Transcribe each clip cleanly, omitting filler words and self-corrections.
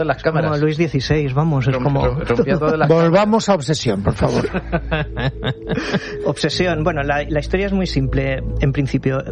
las cámaras. Como Luis XVI, vamos, es como... Rompía todas las Volvamos a Obsesión, por favor. Obsesión. Bueno, la historia es muy simple, en principio.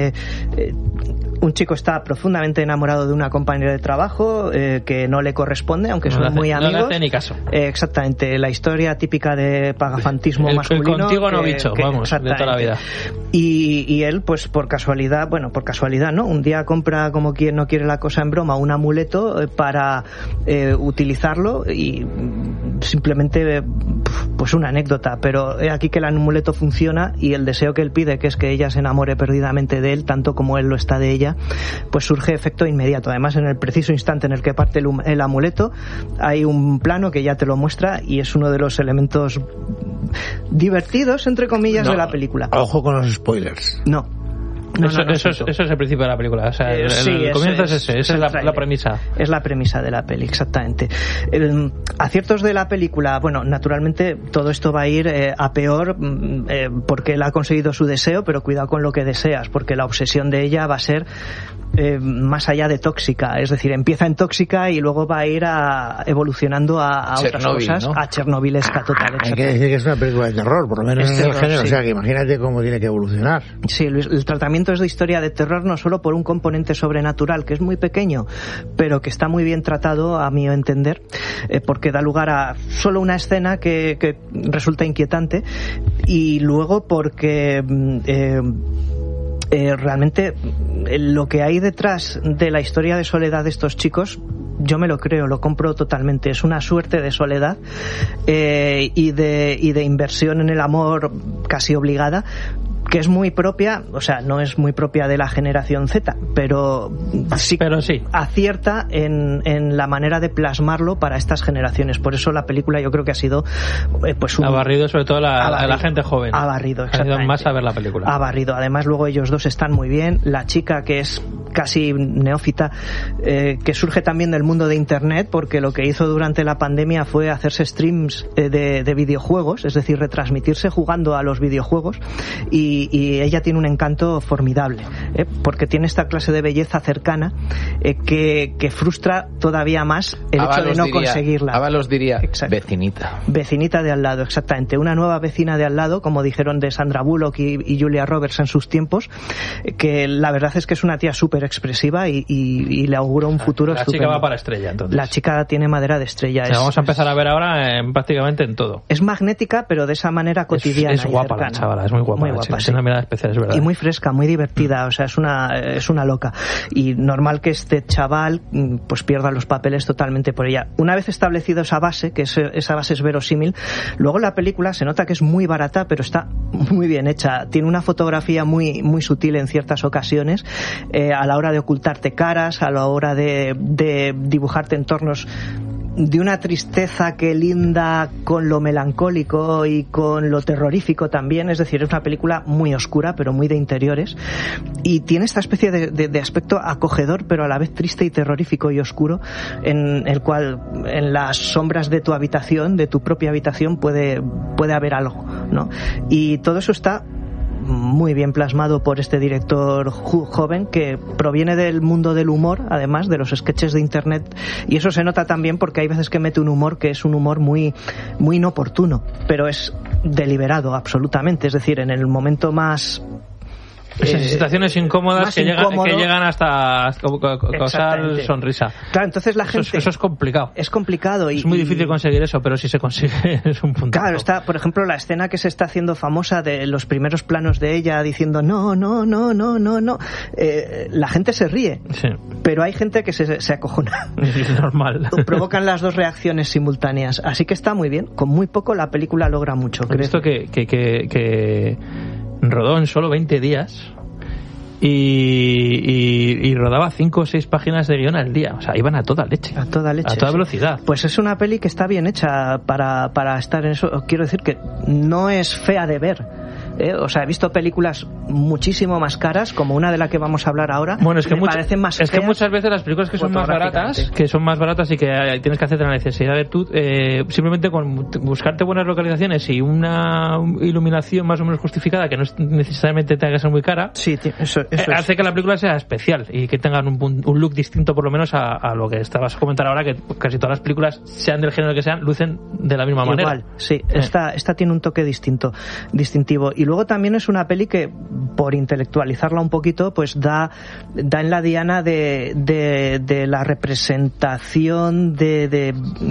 Un chico está profundamente enamorado de una compañera de trabajo que no le corresponde, aunque son muy amigos. No le hace ni caso. Exactamente, la historia típica de pagafantismo masculino. El contigo no bicho, vamos, de toda la vida. Y él, pues por casualidad, ¿no? Un día compra, como quien no quiere la cosa en broma, un amuleto para utilizarlo y simplemente, pues una anécdota, pero he aquí que el amuleto funciona y el deseo que él pide, que es que ella se enamore perdidamente de él, tanto como él lo está de ella, pues surge efecto inmediato. Además, en el preciso instante en el que parte el amuleto, hay un plano que ya te lo muestra y es uno de los elementos divertidos, entre comillas, de la película. Ojo con los spoilers. No. Eso es el principio de la película. O sea, el comienzo es ese. Esa es la premisa. Es la premisa de la peli, exactamente. Aciertos de la película. Bueno, naturalmente todo esto va a ir a peor porque él ha conseguido su deseo, pero cuidado con lo que deseas, porque la obsesión de ella va a ser más allá de tóxica. Es decir, empieza en tóxica y luego va a ir evolucionando a otras cosas, ¿no? A chernobylesca total. Hay que decir que es una película de terror, por lo menos en el género. Sí. O sea, que imagínate cómo tiene que evolucionar. Sí, Luis, el tratamiento es de historia de terror no solo por un componente sobrenatural que es muy pequeño, pero que está muy bien tratado, a mi entender, porque da lugar a solo una escena que resulta inquietante, y luego porque realmente lo que hay detrás de la historia de soledad de estos chicos, yo me lo creo, lo compro totalmente. Es una suerte de soledad y de inversión en el amor casi obligada, que es muy propia, o sea, no es muy propia de la generación Z, pero sí acierta en la manera de plasmarlo para estas generaciones. Por eso la película yo creo que ha sido pues ha barrido sobre todo la gente joven. Ha barrido, exactamente. Ha ido más a ver la película. Ha barrido. Además, luego ellos dos están muy bien. La chica, que es casi neófita, que surge también del mundo de Internet, porque lo que hizo durante la pandemia fue hacerse streams de videojuegos, es decir, retransmitirse jugando a los videojuegos, y ella tiene un encanto formidable, porque tiene esta clase de belleza cercana que frustra todavía más el hecho de no conseguirla. Ábalos diría, vecinita. Vecinita de al lado, exactamente. Una nueva vecina de al lado, como dijeron de Sandra Bullock y Julia Roberts en sus tiempos, que la verdad es que es una tía súper expresiva y le auguro un futuro estupendo. La chica va para estrella, entonces. La chica tiene madera de estrella. O sea, vamos a empezar a ver ahora prácticamente en todo. Es magnética, pero de esa manera cotidiana. Es guapa la chavala, es muy guapa. Muy guapa, sí. Una mirada especial, es verdad. Y muy fresca, muy divertida, o sea, es una loca. Y normal que este chaval pues pierda los papeles totalmente por ella. Una vez establecido esa base, que esa base es verosímil, luego la película se nota que es muy barata, pero está muy bien hecha. Tiene una fotografía muy, muy sutil en ciertas ocasiones, a la hora de ocultarte caras, a la hora de dibujarte entornos de una tristeza que linda con lo melancólico y con lo terrorífico también. Es decir, es una película muy oscura, pero muy de interiores, y tiene esta especie de aspecto acogedor, pero a la vez triste y terrorífico y oscuro, en el cual en las sombras de tu habitación, de tu propia habitación, puede haber algo, ¿no? Y todo eso está muy bien plasmado por este director joven, que proviene del mundo del humor, además de los sketches de Internet, y eso se nota también porque hay veces que mete un humor que es un humor muy, muy inoportuno, pero es deliberado absolutamente. Es decir, en el momento más esas situaciones incómodas que llegan hasta causar sonrisa. Claro, entonces la gente... Eso es complicado. Es complicado. Es muy difícil conseguir eso, pero si se consigue es un puntazo. Claro, está, por ejemplo, la escena que se está haciendo famosa de los primeros planos de ella diciendo no. La gente se ríe, sí, pero hay gente que se acojona. Es normal. Provocan las dos reacciones simultáneas. Así que está muy bien. Con muy poco la película logra mucho. He visto que rodó en solo 20 días y rodaba 5 o 6 páginas de guión al día. O sea, iban a toda leche. A toda velocidad. Pues es una peli que está bien hecha para estar en eso. Quiero decir que no es fea de ver. O sea, he visto películas muchísimo más caras, como una de la que vamos a hablar ahora. Bueno, es que parecen más es que muchas veces las películas que son más baratas y que tienes que hacer la necesidad de tú simplemente con buscarte buenas localizaciones y una iluminación más o menos justificada, que no necesariamente tenga que ser muy cara, sí, eso hace que la película sea especial y que tengan un look distinto, por lo menos a lo que estabas a comentar ahora, que casi todas las películas, sean del género que sean, lucen de la misma manera. Igual, sí. Esta tiene un toque distintivo. Y luego también es una peli que, por intelectualizarla un poquito, pues da en la diana de la representación de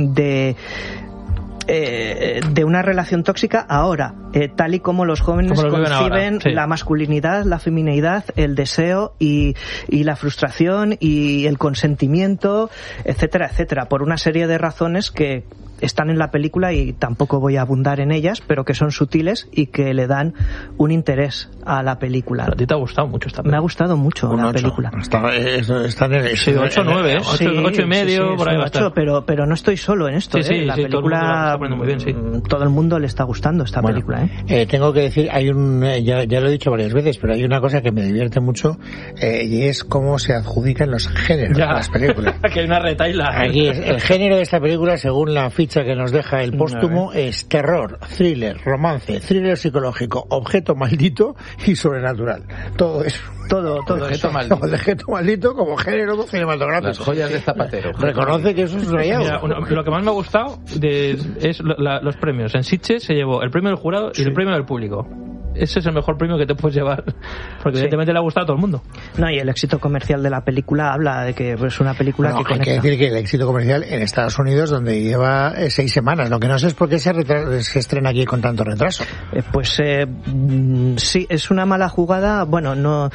una relación tóxica ahora, tal y como los jóvenes conciben la masculinidad, la feminidad, el deseo y la frustración y el consentimiento, etcétera, etcétera, por una serie de razones que están en la película y tampoco voy a abundar en ellas, pero que son sutiles y que le dan un interés a la película. ¿A ti te ha gustado mucho esta película? Me ha gustado mucho la 8. película. Está en el 8 o 9, 8 y medio, por ahí 8, pero no estoy solo en esto. La película, muy bien, todo el mundo le está gustando esta película. Tengo que decir, hay ya lo he dicho varias veces, pero hay una cosa que me divierte mucho, y es cómo se adjudican los géneros de las películas. Que hay una retaila. Aquí el género de esta película, según la ficha que nos deja el póstumo, es terror, thriller, romance, thriller psicológico, objeto maldito y sobrenatural. Todo eso. Todo objeto maldito. Objeto maldito como género cinematográfico. Las joyas de Zapatero. Reconoce que eso es un hallazgo. Lo que más me ha gustado es los premios. En Sitges se llevó el premio del jurado y el premio del público. Ese es el mejor premio que te puedes llevar, porque evidentemente le ha gustado a todo el mundo. No, y el éxito comercial de la película habla de que es una película que conecta. Hay que decir que el éxito comercial en Estados Unidos, donde lleva 6 semanas, lo que no sé es por qué se estrena aquí con tanto retraso. Sí, es una mala jugada, bueno, no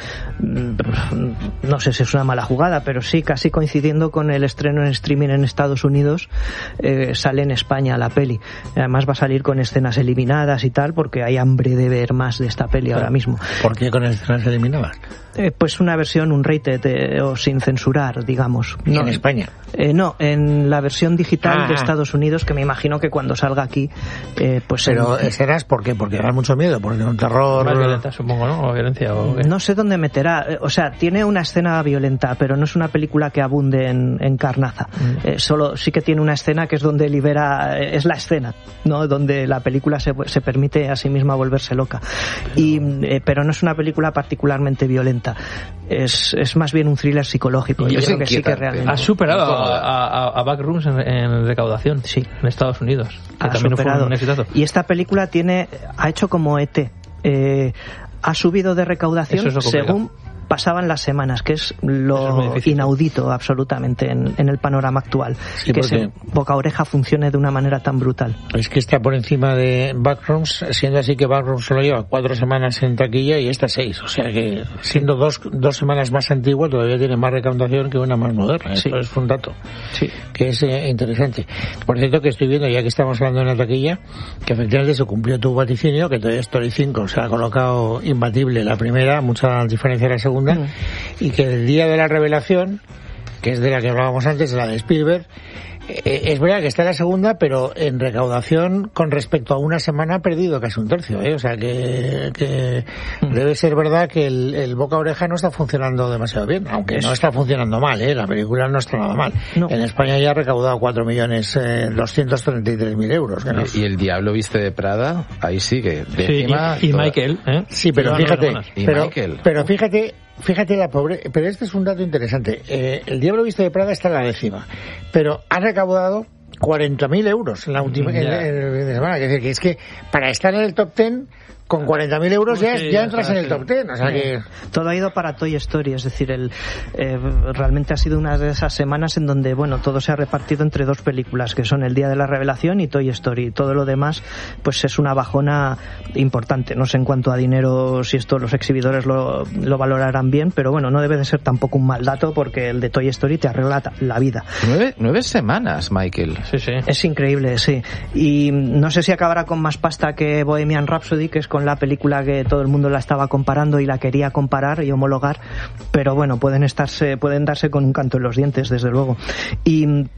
sé si es una mala jugada, pero sí, casi coincidiendo con el estreno en streaming en Estados Unidos, sale en España la peli. Además va a salir con escenas eliminadas y tal, porque hay hambre de ver más de esta peli ahora mismo. ¿Por qué con escenas eliminadas? Pues una versión, un rated o sin censurar, digamos. ¿Y en España? No, en la versión digital de Estados Unidos, que me imagino que cuando salga aquí, pues... Pero escenas, ¿por qué? Porque da mucho miedo, porque un terror... Más violenta, supongo, ¿no? O violencia, o... No sé dónde meterá. O sea, tiene una escena violenta, pero no es una película que abunde en carnaza. Solo sí que tiene una escena que es donde libera... es la escena, ¿no? Donde la película se permite a sí misma volverse loca. Pero no es una película particularmente violenta. Es más bien un thriller psicológico. Yo creo que sí que realmente ha superado a Backrooms en recaudación, sí, en Estados Unidos, que también fue un exitazo. Y esta película ha hecho como ET, ha subido de recaudación según pasaban las semanas, que es lo inaudito absolutamente en el panorama actual, que ese boca a oreja funcione de una manera tan brutal. Es que está por encima de Backrooms, siendo así que Backrooms solo lleva 4 semanas en taquilla y esta 6, o sea que siendo dos semanas más antigua todavía tiene más recaudación que una más moderna. Eso es un dato que es interesante. Por cierto, que estoy viendo, ya que estamos hablando en la taquilla, que efectivamente se cumplió tu vaticinio, que Toy Story 5 se ha colocado imbatible la primera, mucha diferencia de la segunda, y que el día de la revelación, que es de la que hablábamos antes, la de Spielberg, es verdad que está en la segunda, pero en recaudación con respecto a una semana ha perdido casi un tercio, o sea que debe ser verdad que el boca a oreja no está funcionando demasiado bien, aunque no está funcionando mal, la película no está nada mal. No. En España ya ha recaudado 4.233.000 euros. Y El Diablo viste de Prada, ahí sigue, décima. Y Michael, Sí, pero fíjate, pero fíjate la pobre, pero este es un dato interesante. El Diablo viste de Prada está en la 10ª, pero ha recaudado 40.000 euros en la última semana. Es que para estar en el top 10 con 40.000 euros ya entras en el top 10, o sea que... Todo ha ido para Toy Story, es decir, realmente ha sido una de esas semanas en donde, bueno, todo se ha repartido entre 2 películas, que son El Día de la Revelación y Toy Story. Todo lo demás, pues es una bajona importante. No sé en cuanto a dinero si esto los exhibidores lo valorarán bien, pero bueno, no debe de ser tampoco un mal dato, porque el de Toy Story te arregla la vida. 9 semanas, Michael. Sí. Es increíble, sí. Y no sé si acabará con más pasta que Bohemian Rhapsody, que es con la película que todo el mundo la estaba comparando y la quería comparar y homologar, pero bueno, pueden darse con un canto en los dientes, desde luego. Y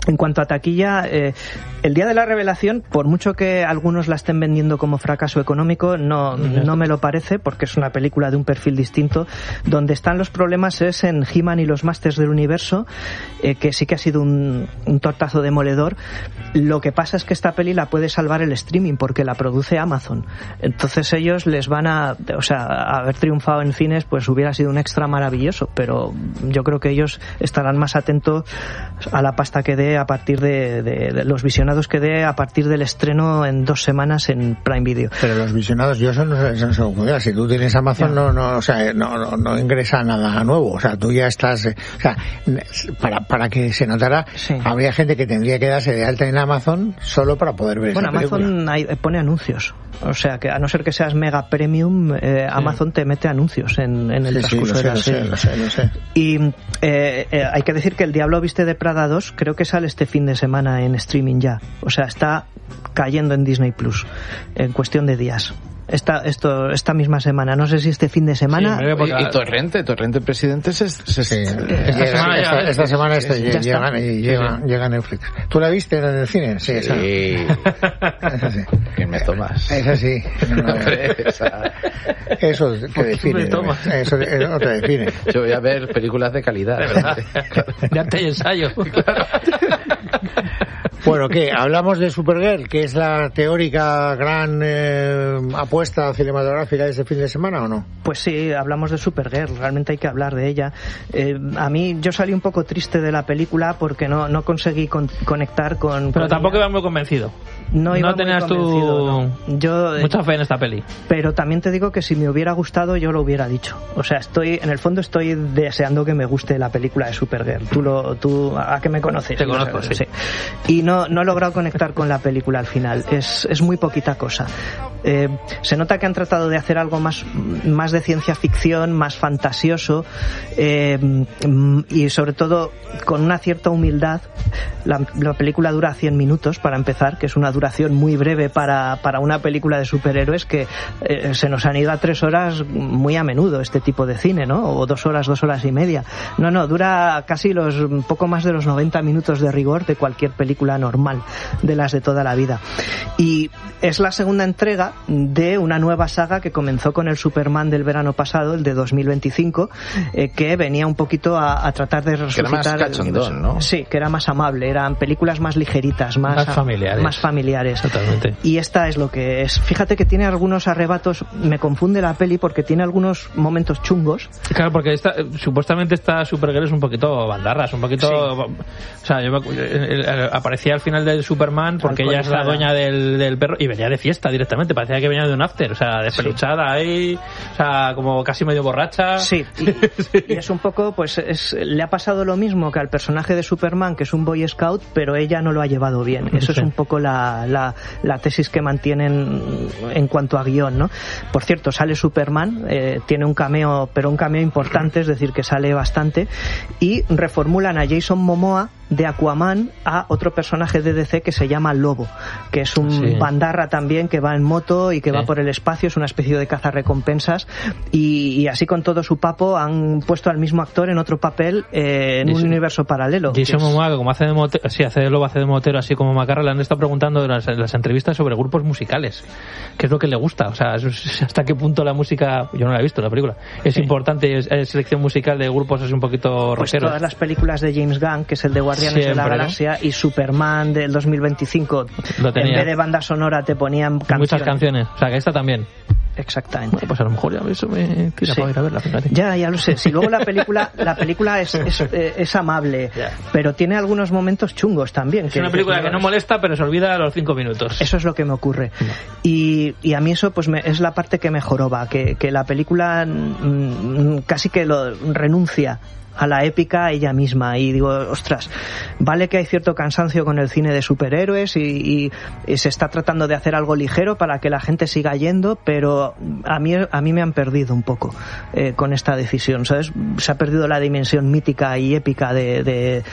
En cuanto a taquilla, el día de la revelación, por mucho que algunos la estén vendiendo como fracaso económico, no me lo parece, porque es una película de un perfil distinto. Donde están los problemas es en He-Man y los Masters del Universo, que sí que ha sido un tortazo demoledor. Lo que pasa es que esta peli la puede salvar el streaming, porque la produce Amazon. Entonces ellos les van haber triunfado en cines, pues hubiera sido un extra maravilloso, pero yo creo que ellos estarán más atentos a la pasta que dé a partir de los visionados que dé a partir del estreno en 2 semanas en Prime Video. Pero los visionados, yo eso no se ocurre. Si tú tienes Amazon, no ingresa nada nuevo. O sea, tú ya estás, para que se notara, habría gente que tendría que darse de alta en Amazon solo para poder ver esa película. Amazon pone anuncios. O sea, que a no ser que seas mega premium, Amazon te mete anuncios en el transcurso de la serie. Lo sé. Y hay que decir que El Diablo Viste de Prada 2 creo que sale este fin de semana en streaming ya. O sea, está cayendo en Disney Plus en cuestión de días. Esta misma semana, no sé si este fin de semana. Y Torrente Presidentes esta semana llega a Netflix. ¿Tú la viste en el cine? Sí, esa. Esa sí. ¿Quién me tomas? Esa sí. Eso te define. Eso te define. Yo voy a ver películas de calidad. De verdad. De arte y ensayo. Claro. Bueno, ¿qué? ¿Hablamos de Supergirl, que es la teórica gran apuesta cinematográfica de este fin de semana, o no? Pues sí, hablamos de Supergirl, realmente hay que hablar de ella. A mí, yo salí un poco triste de la película porque no conseguí conectar con... Pero tampoco iba muy convencido. No tenías tú mucha fe en esta peli. Pero también te digo que si me hubiera gustado yo lo hubiera dicho. O sea, en el fondo estoy deseando que me guste la película de Supergirl. Tú ¿a qué me conoces? Te conozco, sí. Y no he logrado conectar con la película al final. Es muy poquita cosa. Se nota que han tratado de hacer algo más de ciencia ficción, más fantasioso, y sobre todo con una cierta humildad. La película dura 100 minutos para empezar, que es una duración muy breve para una película de superhéroes, que se nos han ido a 3 horas muy a menudo este tipo de cine, ¿no? O 2 horas, 2 horas y media. No, dura casi poco más de los 90 minutos de rigor de cualquier película normal, de las de toda la vida. Y es la segunda entrega de una nueva saga que comenzó con el Superman del verano pasado, el de 2025, que venía un poquito a tratar de resucitar. Que era más cachondón, ¿no? Sí, que era más amable, eran películas más ligeritas, más familiares. Totalmente. Y esta es lo que es. Fíjate que tiene algunos arrebatos, me confunde la peli porque tiene algunos momentos chungos. Claro, porque supuestamente esta Supergirl es un poquito bandarras, un poquito... Sí. O sea, aparecía al final del Superman porque ella es la dueña del perro y venía de fiesta directamente, parecía que venía de un after, o sea, despeluchada ahí, o sea, como casi medio borracha. Sí, y es un poco, pues le ha pasado lo mismo que al personaje de Superman, que es un Boy Scout, pero ella no lo ha llevado bien. Eso es un poco la tesis que mantienen en cuanto a guión, ¿no? Por cierto, sale Superman, tiene un cameo, pero un cameo importante, es decir, que sale bastante, y reformulan a Jason Momoa de Aquaman a otro personaje de DC que se llama Lobo, que es un bandarra también, que va en moto y que va por el espacio, es una especie de cazarrecompensas, y así con todo su papo han puesto al mismo actor en otro papel en un universo paralelo. Jason Momoa, como hace de motero, hace de motero, así como Macarra, le han estado preguntando en las entrevistas sobre grupos musicales, qué es lo que le gusta, o sea, hasta qué punto la música, yo no la he visto la película, es importante, es selección musical de grupos así un poquito pues rockeros. Todas las películas de James Gunn, que es el de Guardianes de la Galaxia, y Superman del 2025, en vez de banda sonora te ponían canciones. Muchas canciones, o sea que esta también. Exactamente. Bueno, pues a lo mejor ya eso me tira para ir a verla, fíjate. Ya lo sé. Si luego la película es amable, pero tiene algunos momentos chungos también. Es una película que no molesta, pero se olvida a los 5 minutos. Eso es lo que me ocurre. Y a mí eso pues es la parte que me joroba, que la película casi que lo renuncia a la épica ella misma, y digo, ostras, vale que hay cierto cansancio con el cine de superhéroes y se está tratando de hacer algo ligero para que la gente siga yendo, pero a mí me han perdido un poco con esta decisión, ¿sabes? Se ha perdido la dimensión mítica y épica de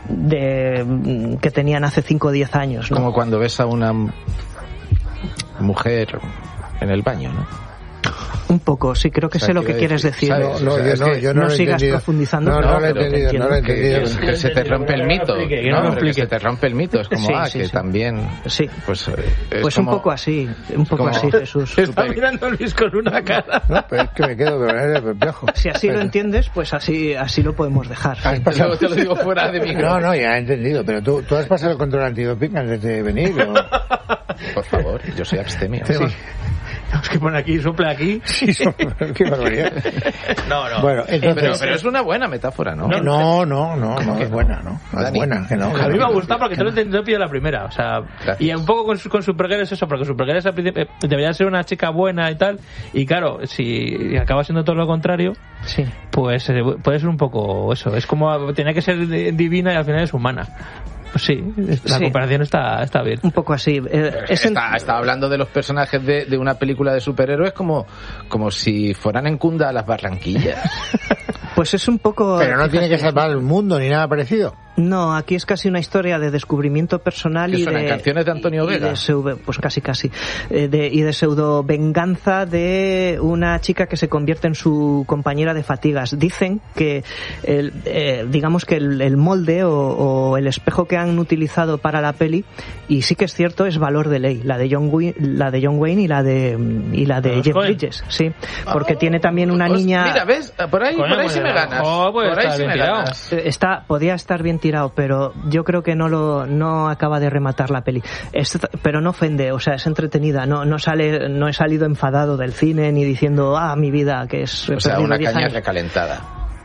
que tenían hace 5 o 10 años, ¿no? Como cuando ves a una mujer en el baño, ¿no? Un poco, sí, creo que sé lo que quieres decir. Yo no sigas profundizando. No lo he entendido. Que se te rompe el mito. Que se te rompe el mito. Es como, que también... Sí. Pues como, un poco así, Jesús. Está mirando a Luis con una cara. No, pero es que me quedo con el perplejo. Si así lo entiendes, pues así lo podemos dejar. Luego te lo digo fuera de mí. No, ya he entendido, pero tú has pasado el control antidoping antes de venir, ¿o? Por favor, yo soy abstemio. Sí. Es que pone aquí, sople aquí. Sí, qué barbaridad. No. Bueno, entonces... pero es una buena metáfora, ¿no? No es buena, ¿no? No es buena, que no. A mí me ha gustado porque te lo he entendido de la primera, o sea, gracias. Y un poco con Supergirl es eso, porque Supergirl debería ser una chica buena y tal, y claro, si acaba siendo todo lo contrario, sí, pues puede ser un poco eso, es como tenía que ser divina y al final es humana. Pues sí, la comparación está bien. Un poco así. Está hablando de los personajes de una película de superhéroes como si fueran en Cunda las Barranquillas. Pues es un poco... Pero no tiene que salvar el mundo ni nada parecido. No, aquí es casi una historia de descubrimiento personal y de canciones de Antonio Vega. Pues casi y de pseudo venganza de una chica que se convierte en su compañera de fatigas. Dicen que digamos que el molde o el espejo que han utilizado para la peli, y sí que es cierto, es valor de ley, la de John Wayne y la de Jeff Bridges, sí, porque tiene también una niña. Mira, ves, por ahí sí me ganas. Por ahí sí me ganas. Podía estar bien tirado, pero yo creo que no acaba de rematar la peli. Pero no ofende, o sea, es entretenida, no he salido enfadado del cine ni diciendo mi vida, que es... O sea, una caña recalentada.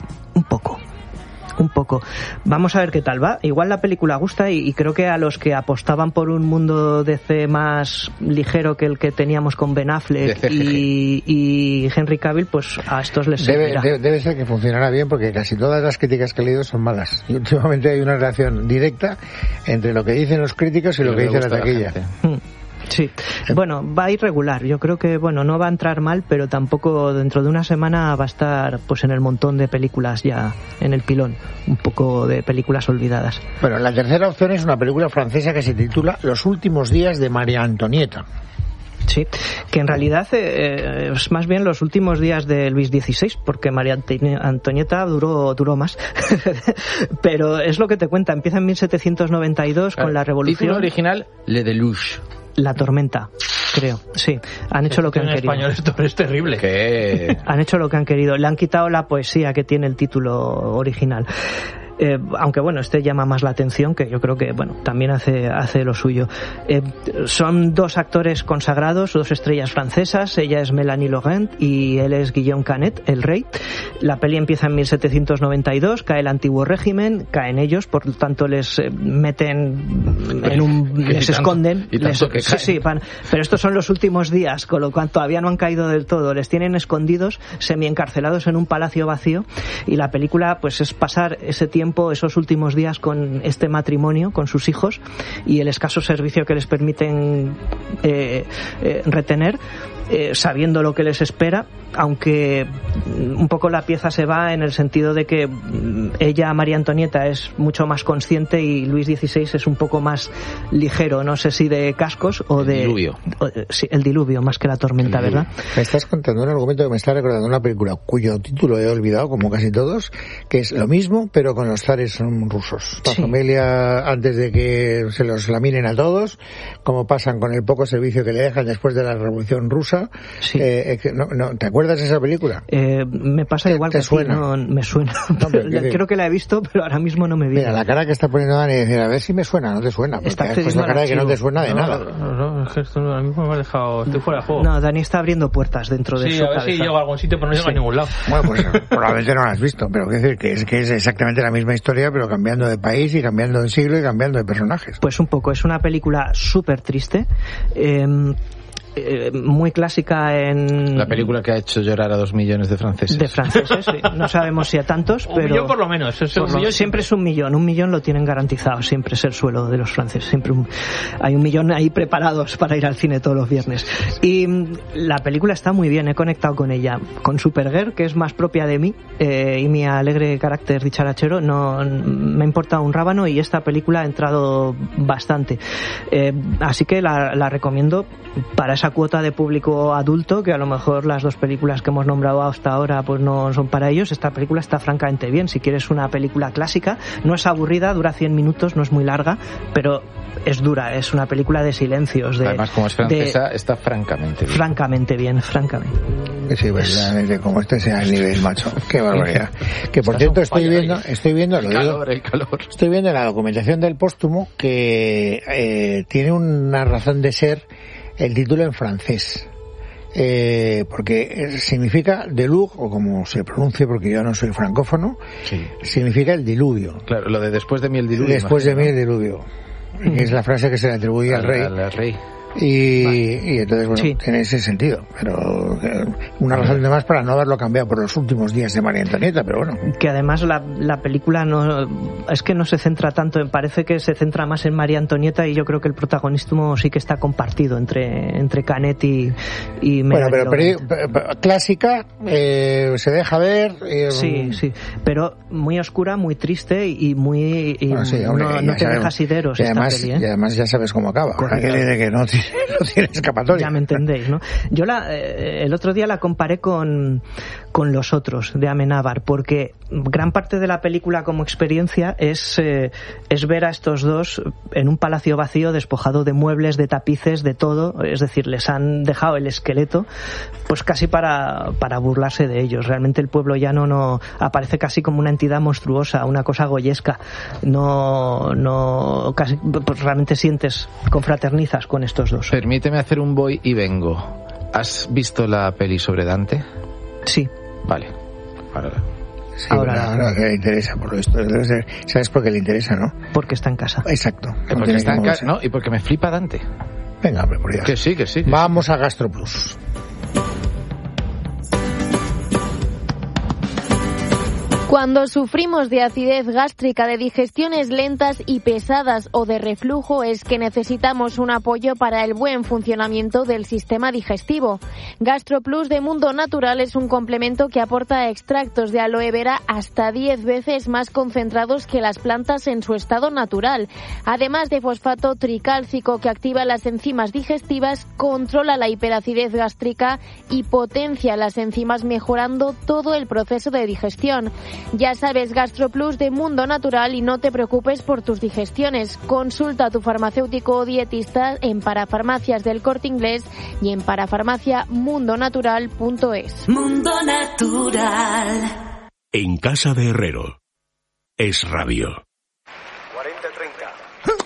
Un poco. Vamos a ver qué tal va. Igual la película gusta y creo que a los que apostaban por un mundo DC más ligero que el que teníamos con Ben Affleck y Henry Cavill, pues a estos les servirá. Debe ser que funcionará bien, porque casi todas las críticas que he leído son malas. Y últimamente hay una relación directa entre lo que dicen los críticos y lo que dice la taquilla. Sí, bueno, va a ir regular. Yo creo que, no va a entrar mal, pero tampoco dentro de una semana va a estar pues en el montón de películas ya en el pilón, un poco de películas olvidadas. Bueno, la tercera opción es una película francesa que se titula Los últimos días de María Antonieta. Sí, que en realidad es más bien los últimos días de Luis XVI, porque María Antonieta duró más. Pero es lo que te cuenta, empieza en 1792 con la revolución. Título original, Le Deluge. La tormenta, creo, sí. Han hecho lo que han querido. En español esto es terrible. ¿Qué? Han hecho lo que han querido. Le han quitado la poesía que tiene el título original. Aunque este llama más la atención, que yo creo que también hace lo suyo. Son dos actores consagrados, dos estrellas francesas. Ella es Mélanie Laurent y él es Guillaume Canet, el rey. La peli empieza en 1792, cae el antiguo régimen, caen ellos, por lo tanto les meten les esconden. Pero estos son los últimos días, con lo cual todavía no han caído del todo. Les tienen escondidos, semi-encarcelados en un palacio vacío, y la película pues es pasar ese tiempo, esos últimos días con este matrimonio, con sus hijos y el escaso servicio que les permiten retener, sabiendo lo que les espera, aunque un poco la pieza se va en el sentido de que ella, María Antonieta, es mucho más consciente y Luis XVI es un poco más ligero, no sé si de cascos o de... Diluvio. Sí, el diluvio, más que la tormenta, ¿verdad? Me estás contando un argumento que me está recordando una película cuyo título he olvidado, como casi todos, que es lo mismo, pero con los zares rusos. La familia, antes de que se los laminen a todos, como pasan con el poco servicio que le dejan después de la Revolución Rusa. Sí. ¿Te acuerdas de esa película? Me pasa igual que suena. No, me suena. Creo que la he visto, pero ahora mismo no me viene. Mira, la cara que está poniendo Dani, decir, a ver si me suena, no te suena. Porque está pues la cara de que no te suena de nada. No, es que esto a mí me ha dejado... Estoy fuera de juego. No, Dani está abriendo puertas dentro de su cabeza. Sí, a ver si llego a algún sitio, pero no llego a ningún lado. Bueno, pues probablemente no la has visto, pero quiero decir que es exactamente la misma historia, pero cambiando de país y cambiando de siglo y cambiando de personajes. Pues un poco, es una película súper triste, muy clásica en... La película que ha hecho llorar a 2 millones de franceses. De franceses, sí. No sabemos si a tantos, pero... 1 millón por lo menos. Siempre es 1 millón. 1 millón lo tienen garantizado. Siempre es el suelo de los franceses. Siempre hay 1 millón ahí preparados para ir al cine todos los viernes. Y la película está muy bien. He conectado con ella. Con Supergirl, que es más propia de mí, y mi alegre carácter dicharachero, no me importa un rábano, y esta película ha entrado bastante. Así que la recomiendo para esa esa cuota de público adulto, que a lo mejor las dos películas que hemos nombrado hasta ahora pues no son para ellos. Esta película está francamente bien. Si quieres una película clásica, no es aburrida, dura 100 minutos, no es muy larga, pero es dura, es una película de silencios. Además, como es francesa, está francamente bien. Francamente bien, francamente. Sí, verdad, como este sea el nivel, macho. Qué barbaridad. Que por cierto, estoy viendo el calor. Estoy viendo la documentación del póstumo que tiene una razón de ser el título en francés. Porque significa Delug, o como se pronuncia, porque yo no soy francófono, sí. Significa el diluvio. Claro, lo de después de mí el diluvio. Después de mí el diluvio. Que es la frase que se le atribuye al rey. Y entonces, bueno, sí, tiene ese sentido, pero una razón de más para no haberlo cambiado por los últimos días de María Antonieta, pero bueno. Que además la película es que no se centra tanto, parece que se centra más en María Antonieta, y yo creo que el protagonismo sí que está compartido entre Canet y bueno, pero clásica, se deja ver. Sí, pero muy oscura, muy triste y muy no te deja asideros. Y además ya sabes cómo acaba. De que no tiene escapatoria. Ya me entendéis, ¿no? Yo el otro día la comparé con Los Otros, de Amenábar, porque gran parte de la película como experiencia es ver a estos dos en un palacio vacío, despojado de muebles, de tapices, de todo. Es decir, les han dejado el esqueleto pues casi para burlarse de ellos. Realmente el pueblo llano no aparece casi como una entidad monstruosa, una cosa goyesca. No casi, pues realmente confraternizas con estos dos. Permíteme hacer un voy y vengo. ¿Has visto la peli sobre Dante? Sí. Vale. Ahora. Sí, ahora que le interesa por esto. ¿Sabes por qué le interesa, no? Porque está en casa. Exacto. Porque está en casa, ¿no? Y porque me flipa Dante. Venga, hombre, por Dios. Que sí. Vamos a GastroPlus. Cuando sufrimos de acidez gástrica, de digestiones lentas y pesadas o de reflujo, es que necesitamos un apoyo para el buen funcionamiento del sistema digestivo. GastroPlus de Mundo Natural es un complemento que aporta extractos de aloe vera hasta 10 veces más concentrados que las plantas en su estado natural. Además de fosfato tricálcico, que activa las enzimas digestivas, controla la hiperacidez gástrica y potencia las enzimas, mejorando todo el proceso de digestión. Ya sabes, GastroPlus de Mundo Natural, y no te preocupes por tus digestiones. Consulta a tu farmacéutico o dietista en Parafarmacias del Corte Inglés y en parafarmaciamundonatural.es. Mundo Natural. En casa de Herrero. Es Radio. 40-30.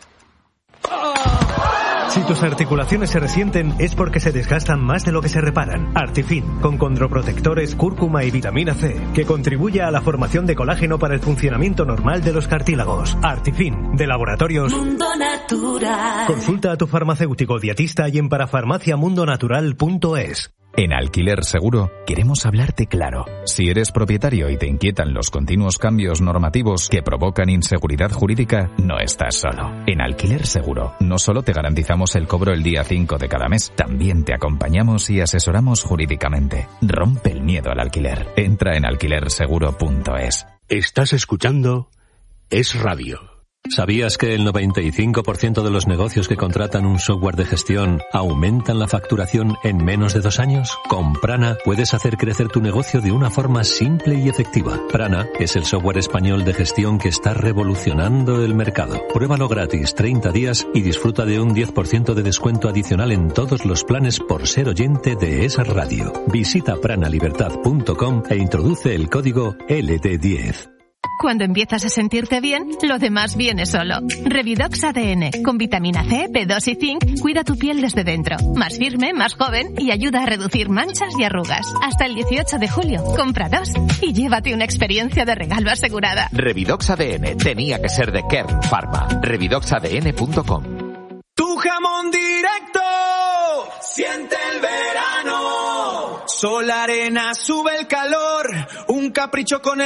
Si tus articulaciones se resienten es porque se desgastan más de lo que se reparan. Artifin, con condroprotectores, cúrcuma y vitamina C, que contribuye a la formación de colágeno para el funcionamiento normal de los cartílagos. Artifin, de Laboratorios Mundo Natural. Consulta a tu farmacéutico dietista y en parafarmaciamundonatural.es. En Alquiler Seguro queremos hablarte claro. Si eres propietario y te inquietan los continuos cambios normativos que provocan inseguridad jurídica, no estás solo. En Alquiler Seguro no solo te garantizamos el cobro el día 5 de cada mes, también te acompañamos y asesoramos jurídicamente. Rompe el miedo al alquiler. Entra en alquilerseguro.es. Estás escuchando Es Radio. ¿Sabías que el 95% de los negocios que contratan un software de gestión aumentan la facturación en menos de 2 años? Con Prana puedes hacer crecer tu negocio de una forma simple y efectiva. Prana es el software español de gestión que está revolucionando el mercado. Pruébalo gratis 30 días y disfruta de un 10% de descuento adicional en todos los planes por ser oyente de esa radio. Visita pranalibertad.com e introduce el código LD10. Cuando empiezas a sentirte bien, lo demás viene solo. Revidox ADN, con vitamina C, B2 y zinc, cuida tu piel desde dentro. Más firme, más joven y ayuda a reducir manchas y arrugas. Hasta el 18 de julio, compra 2 y llévate una experiencia de regalo asegurada. Revidox ADN, tenía que ser de Kern Pharma. Revidoxadn.com. Tu jamón directo, siente el verano. Sol, arena, sube el calor, un capricho con el